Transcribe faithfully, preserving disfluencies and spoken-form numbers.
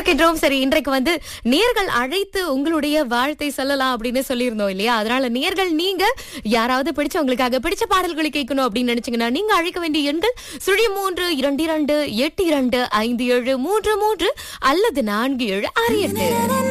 இருக்கின்றோம். சரி, இன்றைக்கு வந்து நேர்கள் அழைத்து உங்களுடைய வாழ்த்தை சொல்லலாம் அப்படின்னு சொல்லியிருந்தோம் இல்லையா? அதனால நேர்கள் நீங்க யாராவது பிடிச்ச உங்களுக்காக பிடிச்ச பாடல்களை கேட்கணும் அப்படின்னு நினைச்சீங்கன்னா நீங்க அழைக்க வேண்டிய எண்கள் சுழி மூன்று இரண்டு இரண்டு எட்டு இரண்டு ஐந்து ஏழு மூன்று மூன்று அல்லது நான்கு ஏழு ஆறு எட்டு.